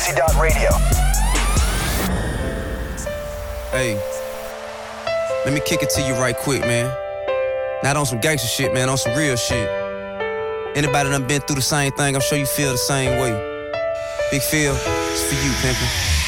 Radio. Hey, let me kick it to you right quick, man. Not on some gangster shit, man, on some real shit. Anybody done been through the same thing, I'm sure you feel the same way. Big Phil, it's for you, pimpin'.